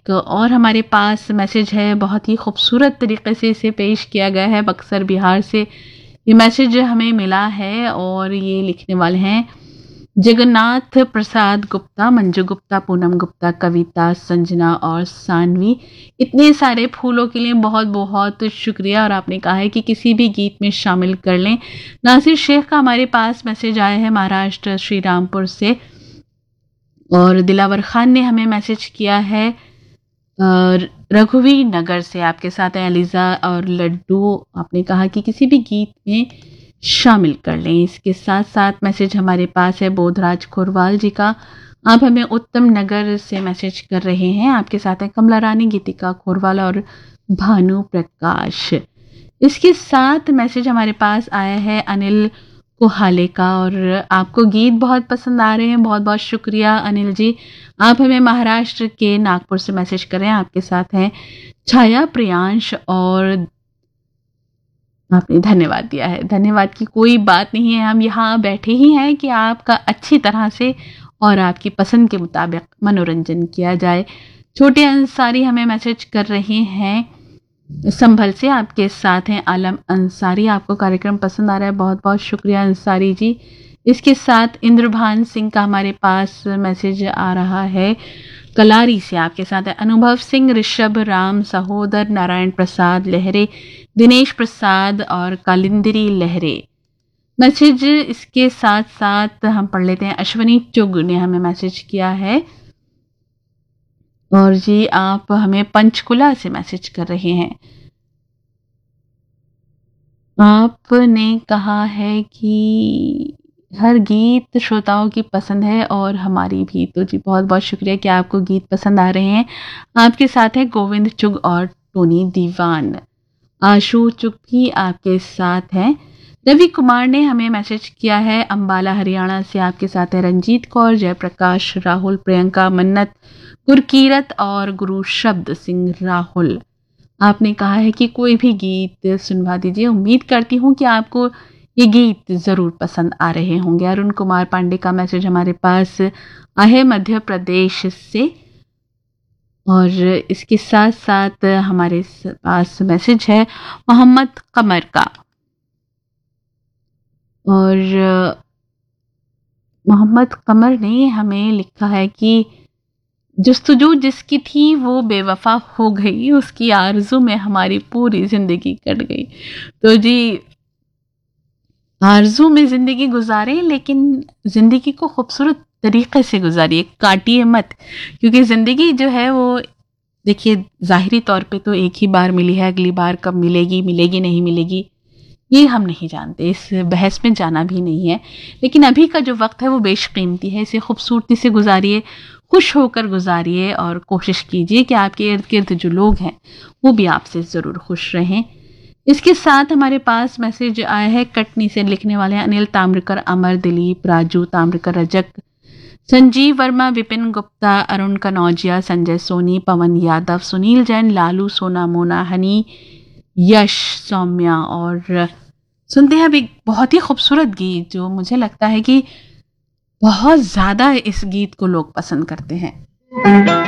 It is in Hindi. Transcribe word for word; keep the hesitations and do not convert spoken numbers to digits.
एक और हमारे पास मैसेज है, बहुत ही खूबसूरत तरीके से इसे पेश किया गया है। बक्सर बिहार से ये मैसेज हमें मिला है और ये लिखने वाले हैं जगन्नाथ प्रसाद गुप्ता, मंजू गुप्ता, पूनम गुप्ता, कविता, संजना और सानवी। इतने सारे फूलों के लिए बहुत बहुत शुक्रिया। और आपने कहा है कि किसी भी गीत में शामिल कर लें। नासिर शेख का हमारे पास मैसेज आया है महाराष्ट्र श्री रामपुर से, और दिलावर खान ने हमें मैसेज किया है रघुवीर नगर से। आपके साथ हैं अलीजा और लड्डू। आपने कहा कि किसी भी गीत में शामिल कर लें। इसके साथ साथ मैसेज हमारे पास है बोधराज खोरवाल जी का। आप हमें उत्तम नगर से मैसेज कर रहे हैं। आपके साथ हैं कमला रानी, गीतिका खोरवाल और भानु प्रकाश। इसके साथ मैसेज हमारे पास आया है अनिल कोहाले का, और आपको गीत बहुत पसंद आ रहे हैं। बहुत बहुत शुक्रिया अनिल जी। आप हमें महाराष्ट्र के नागपुर से मैसेज कर रहे हैं। आपके साथ हैं छाया, प्रियांश और आपने धन्यवाद दिया है। धन्यवाद की कोई बात नहीं है, हम यहाँ बैठे ही हैं कि आपका अच्छी तरह से और आपकी पसंद के मुताबिक मनोरंजन किया जाए। छोटे अंसारी हमें मैसेज कर रहे हैं संभल से। आपके साथ हैं आलम अंसारी। आपको कार्यक्रम पसंद आ रहा है, बहुत बहुत शुक्रिया अंसारी जी। इसके साथ इंद्रभान सिंह का हमारे पास मैसेज आ रहा है कलारी से। आपके साथ है अनुभव सिंह, ऋषभ राम, सहोदर, नारायण प्रसाद लहरे, दिनेश प्रसाद और कालिंदरी लहरे। मैसेज इसके साथ साथ हम पढ़ लेते हैं। अश्वनी चुग ने हमें मैसेज किया है, और जी आप हमें पंचकुला से मैसेज कर रहे हैं। आपने कहा है कि हर गीत श्रोताओं की पसंद है और हमारी भी, तो जी बहुत बहुत शुक्रिया कि आपको गीत पसंद आ रहे हैं। आपके साथ है गोविंद चुग और टोनी दीवान। आशु चुग भी आपके साथ हैं। रवि कुमार ने हमें मैसेज किया है अंबाला हरियाणा से। आपके साथ है रंजीत कौर, जयप्रकाश, राहुल, प्रियंका, मन्नत, गुरकीरत और गुरु शब्द सिंह राहुल। आपने कहा है कि कोई भी गीत सुनवा दीजिए। उम्मीद करती हूँ कि आपको ये गीत ज़रूर पसंद आ रहे होंगे। अरुण कुमार पांडे का मैसेज हमारे पास आहे मध्य प्रदेश से, और इसके साथ साथ हमारे पास मैसेज है मोहम्मद कमर का, और मोहम्मद कमर ने हमें लिखा है कि जुस्तजू जिसकी थी वो बेवफा हो गई, उसकी आरज़ू में हमारी पूरी ज़िंदगी कट गई। तो जी आरज़ू में ज़िंदगी गुजारें, लेकिन ज़िंदगी को खूबसूरत तरीक़े से गुजारिए, काटिए मत। क्योंकि ज़िंदगी जो है वो देखिए ज़ाहिरी तौर पे तो एक ही बार मिली है, अगली बार कब मिलेगी, मिलेगी नहीं मिलेगी ये हम नहीं जानते, इस बहस में जाना भी नहीं है। लेकिन अभी का जो वक्त है वो बेशकीमती है, इसे खूबसूरती से गुजारिए, खुश होकर गुजारिए, और कोशिश कीजिए कि आपके इर्द गिर्द जो लोग हैं वो भी आपसे ज़रूर खुश रहें। इसके साथ हमारे पास मैसेज आया है कटनी से। लिखने वाले हैं अनिल ताम्रकर, अमर, दिलीप, राजू ताम्रकर, रजक, संजीव वर्मा, विपिन गुप्ता, अरुण कनौजिया, संजय सोनी, पवन यादव, सुनील जैन, लालू, सोना, मोना, हनी, यश, सौम्या। और सुनते हैं अभी बहुत ही खूबसूरत गीत जो मुझे लगता है कि बहुत ज़्यादा इस गीत को लोग पसंद करते हैं।